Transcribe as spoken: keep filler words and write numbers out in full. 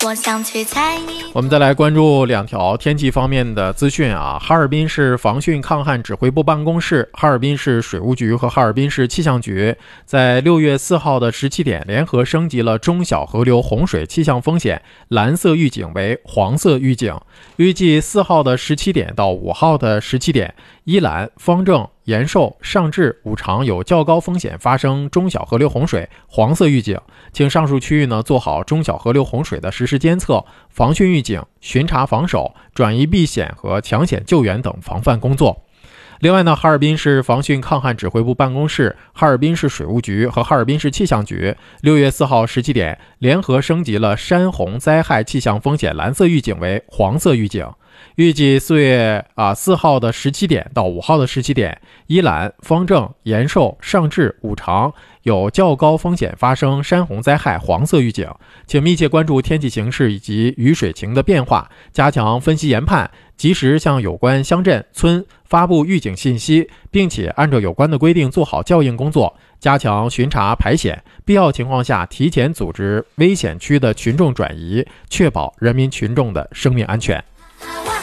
我想去猜疑。 我们再来关注两条天气方面的资讯啊。哈尔滨市防汛抗旱指挥部办公室、哈尔滨市水务局和哈尔滨市气象局在六月四号的十七点联合升级了中小河流洪水气象风险蓝色预警为黄色预警。预计四号的十七点到五号的十七点，伊兰、方正、延寿、上治、五常有较高风险发生中小河流洪水黄色预警，请上述区域呢做好中小河流洪水的实时监测、防汛预警、巡查防守、转移避险和抢险救援等防范工作。另外呢，哈尔滨市防汛抗旱指挥部办公室、哈尔滨市水务局和哈尔滨市气象局六月四号十七点联合升级了山洪灾害气象风险蓝色预警为黄色预警。预计四月啊四号的十七点到五号的十七点，伊兰、方正、延寿、上治、五常有较高风险发生山洪灾害黄色预警，请密切关注天气形势以及雨水情的变化，加强分析研判，及时向有关乡镇、村发布预警信息，并且按照有关的规定做好校应工作，加强巡查排险，必要情况下提前组织危险区的群众转移，确保人民群众的生命安全。